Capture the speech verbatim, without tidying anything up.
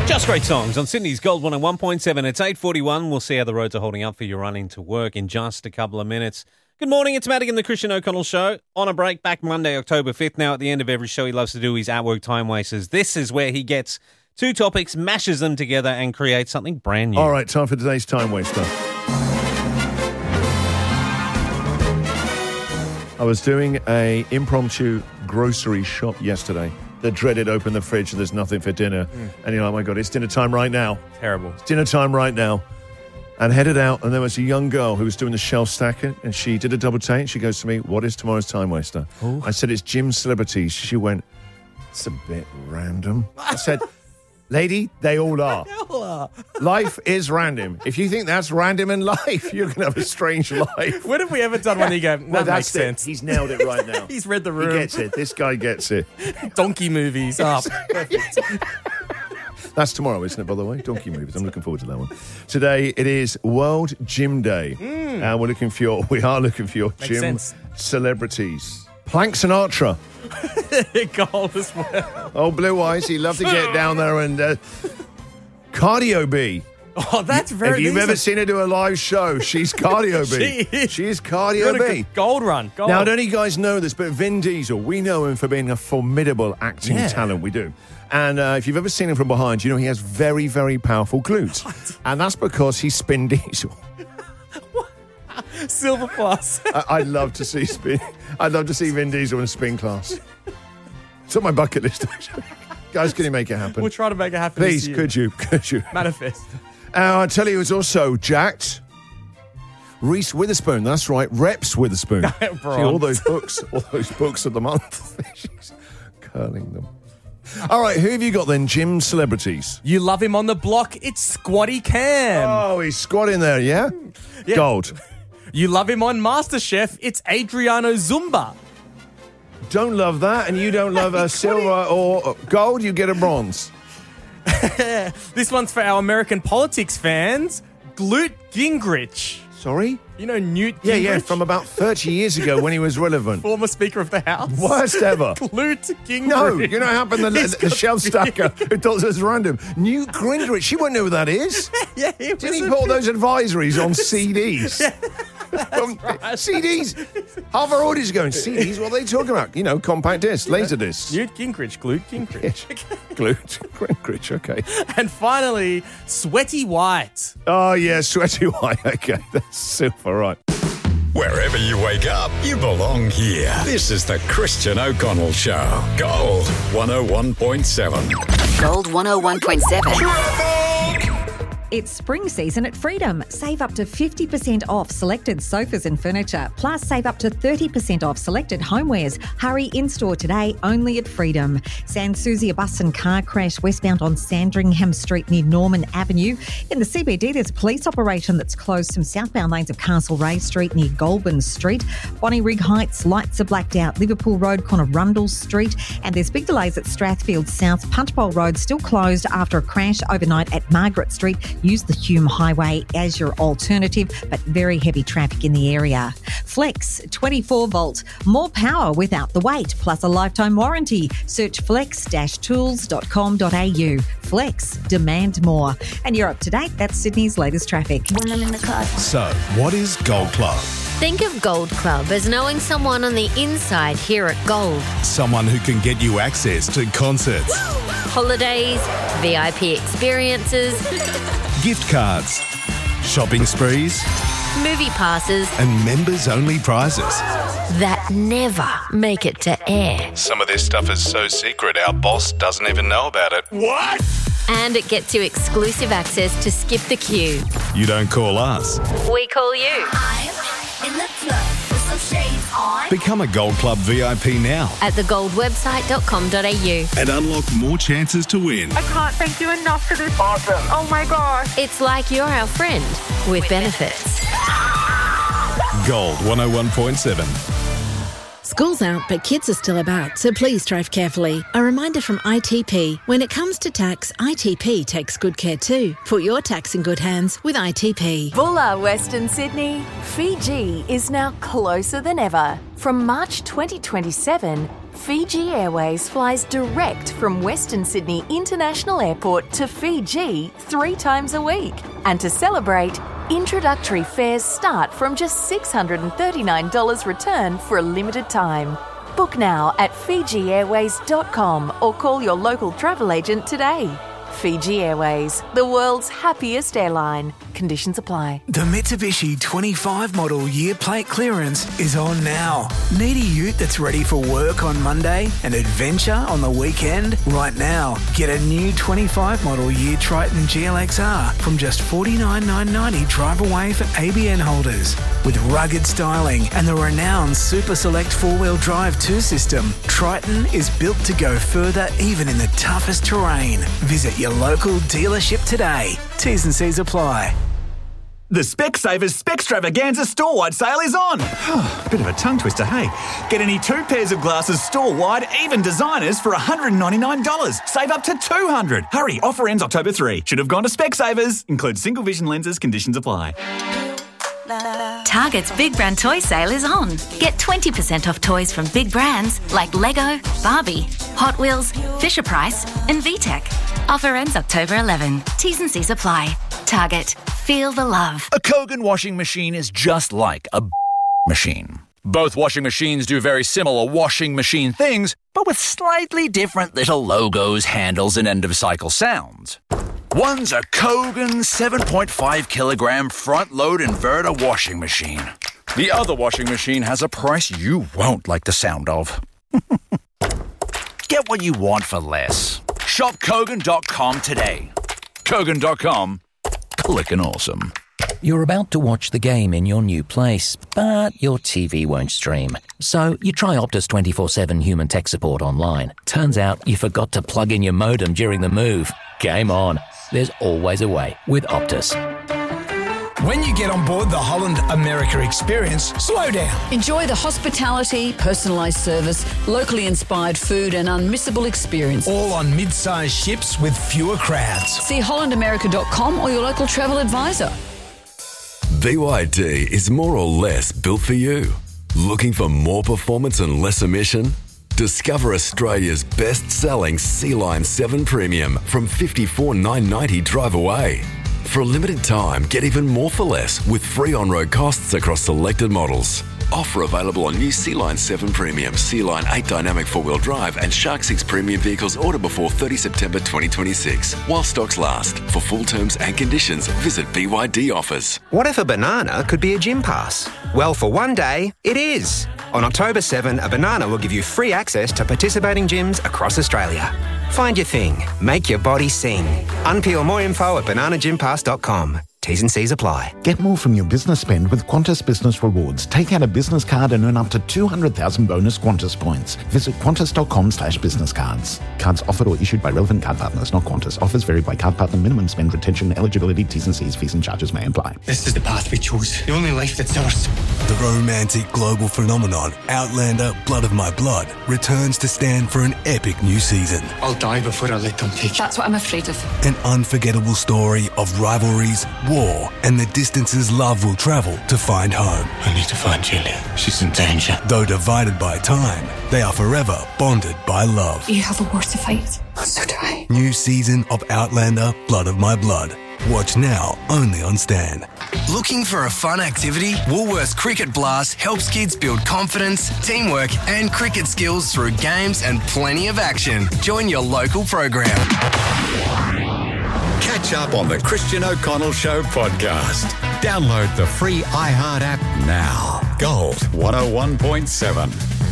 Just great songs on Sydney's Gold one oh one point seven. It's eight forty-one. We'll see how the roads are holding up for you running to work in just a couple of minutes. Good morning, it's Madigan, the Christian O'Connell Show. On a break, back Monday, October fifth. Now, at the end of every show, he loves to do his at-work time wasters. This is where he gets two topics, mashes them together, and creates something brand new. All right, time for today's time waster. I was doing a impromptu grocery shop yesterday. The dreaded open the fridge and there's nothing for dinner. Mm. And you're like, oh my God, it's dinner time right now. Terrible. It's dinner time right now. And headed out, and there was a young girl who was doing the shelf stacking, and she did a double take, and she goes to me, what is tomorrow's time waster? Ooh. I said, it's gym celebrities. She went, it's a bit random. I said, lady, they all are. They all are. Life is random. If you think that's random in life, you're going to have a strange life. When have we ever done one you go, that well, makes that's sense? It. He's nailed it right now. He's read the room. He gets it. This guy gets it. Donkey movies. Oh, perfect. That's tomorrow, isn't it, by the way? Donkey movies. I'm looking forward to that one. Today, it is World Gym Day. Mm. And we're looking for your, we are looking for your Makes gym sense. celebrities. Plank Sinatra. Gold as well. Oh, Blue Eyes. He loved to get down there and... Uh, Cardio B. Oh, that's very... If you've easy. ever seen her do a live show, she's Cardio B. she is. She is Cardio B. Gold run. Gold. Now, I don't know if you guys know this, but Vin Diesel, we know him for being a formidable acting yeah. talent. We do. And uh, if you've ever seen him from behind, you know he has very, very powerful glutes. What? And that's because he's Spin Diesel. Silver plus. I- I'd love to see spin. I'd love to see Vin Diesel in a spin class. It's on my bucket list, actually. Guys, can you make it happen? We'll try to make it happen. Please, could you? Could you? Manifest. Uh, I tell you, it's also jacked. Reese Witherspoon, that's right, Reps Witherspoon. See, all those books, all those books of the month. She's curling them. All right, who have you got then, gym celebrities? You love him on the block, it's Squatty Cam. Oh, he's squatting there, yeah? yeah? Gold. You love him on MasterChef, it's Adriano Zumba. Don't love that, and you don't love a silver or gold, you get a bronze. This one's for our American politics fans, Newt Gingrich. Sorry? You know Newt Gingrich? Yeah, yeah, from about thirty years ago when he was relevant. Former Speaker of the House. Worst ever. Newt Gingrich. No, you know what happened? The, the, the shelf stacker who thought it was random. Newt Gingrich, she won't know who that is. yeah, he Didn't he put all those advisories on C Ds? Yeah. Um, right. C Ds. Half our audience are going, C Ds? What are they talking about? You know, compact discs, laser discs. Newt Gingrich, Glute Gingrich. Glute Gingrich, okay. And finally, Sweaty White. Oh, yeah, Sweaty White. Okay, that's super right. Wherever you wake up, you belong here. This is the Christian O'Connell Show. Gold one oh one point seven. Gold one oh one point seven. It's spring season at Freedom. Save up to fifty percent off selected sofas and furniture. Plus, save up to thirty percent off selected homewares. Hurry in-store today, only at Freedom. San Susie, a bus and car crash westbound on Sandringham Street near Norman Avenue. In the C B D, there's a police operation that's closed some southbound lanes of Castlereagh Street near Goulburn Street. Bonnyrigg Heights, lights are blacked out. Liverpool Road, corner Rundle Street. And there's big delays at Strathfield South. Punchbowl Road still closed after a crash overnight at Margaret Street. Use the Hume Highway as your alternative, but very heavy traffic in the area. Flex twenty-four volt, more power without the weight, plus a lifetime warranty. Search flex dash tools dot com dot a u. Flex, demand more. And you're up to date. That's Sydney's latest traffic. When I'm in the car. So, what is Gold Club? Think of Gold Club as knowing someone on the inside here at Gold. Someone who can get you access to concerts, Holidays, V I P experiences, gift cards, shopping sprees, movie passes, and members-only prizes that never make it to air. Some of this stuff is so secret our boss doesn't even know about it. What? And it gets you exclusive access to Skip the Queue. You don't call us. We call you. I'm in the club with some shades on. Become a Gold Club V I P now At the gold website dot com dot a u. and unlock more chances to win. I can't thank you enough for this. Awesome. Oh my gosh. It's like you're our friend with benefits. Gold one oh one point seven. School's out, but kids are still about, so please drive carefully. A reminder from I T P. When it comes to tax, I T P takes good care too. Put your tax in good hands with I T P. Bulla, Western Sydney. Fiji is now closer than ever. From March twenty twenty-seven, Fiji Airways flies direct from Western Sydney International Airport to Fiji three times a week. And to celebrate, introductory fares start from just six hundred thirty-nine dollars return for a limited time. Book now at fiji airways dot com or call your local travel agent today. Fiji Airways, the world's happiest airline. Conditions apply. The Mitsubishi twenty-five model year plate clearance is on now. Need a ute that's ready for work on Monday and adventure on the weekend? Right now, get a new twenty-five model year Triton G L X R from just forty-nine thousand nine hundred ninety dollars drive away for A B N holders. With rugged styling and the renowned Super Select four-wheel drive two system, Triton is built to go further even in the toughest terrain. Visit your local dealership today. T's and C's apply. The Specsavers Spextravaganza store-wide sale is on. Bit of a tongue twister, hey? Get any two pairs of glasses store-wide, even designers, for one hundred ninety-nine dollars. Save up to two hundred dollars. Hurry, offer ends October third. Should have gone to Specsavers. Includes single vision lenses, conditions apply. Target's Big Brand Toy Sale is on. Get twenty percent off toys from big brands like Lego, Barbie, Hot Wheels, Fisher-Price and V TEC. Offer ends October eleventh. T's and C's apply. Target. Feel the love. A Kogan washing machine is just like a machine. Both washing machines do very similar washing machine things, but with slightly different little logos, handles, and end-of-cycle sounds. One's a Kogan seven point five kilogram front-load inverter washing machine. The other washing machine has a price you won't like the sound of. Get what you want for less. Shop Kogan dot com today. Kogan dot com. Clickin' awesome. You're about to watch the game in your new place, but your T V won't stream. So you try Optus twenty-four seven human tech support online. Turns out you forgot to plug in your modem during the move. Game on. There's always a way with Optus. When you get on board the Holland America experience, slow down. Enjoy the hospitality, personalised service, locally inspired food and unmissable experience. All on mid-sized ships with fewer crowds. See holland america dot com or your local travel advisor. B Y D is more or less built for you. Looking for more performance and less emission? Discover Australia's best-selling Sea Line seven Premium from fifty-four thousand nine hundred ninety dollars drive away. For a limited time, get even more for less with free on-road costs across selected models. Offer available on new Sea Line seven Premium, Sea Line eight Dynamic four-wheel drive and Shark six Premium vehicles order before thirtieth September twenty twenty-six. While stocks last. For full terms and conditions, visit B Y D offers. What if a banana could be a gym pass? Well, for one day, it is. On October seventh, a banana will give you free access to participating gyms across Australia. Find your thing. Make your body sing. Unpeel more info at banana gym pass dot com. T's and C's apply. Get more from your business spend with Qantas Business Rewards. Take out a business card and earn up to two hundred thousand bonus Qantas points. Visit qantas dot com slash business cards. Cards offered or issued by relevant card partners, not Qantas. Offers vary by card partner. Minimum spend, retention, eligibility, T's and C's, fees and charges may apply. This is the path we chose. The only life that's ours. The romantic global phenomenon, Outlander Blood of My Blood, returns to stand for an epic new season. I'll die before I let them take you. That's what I'm afraid of. An unforgettable story of rivalries, war, and the distances love will travel to find home. I need to find Julia. She's in danger. Though divided by time, they are forever bonded by love. You have a war to fight. So do I. New season of Outlander Blood of My Blood. Watch now only on Stan. Looking for a fun activity? Woolworths Cricket Blast helps kids build confidence, teamwork and cricket skills through games and plenty of action. Join your local program. Catch up on the Christian O'Connell Show podcast. Download the free iHeart app now. Gold one oh one point seven.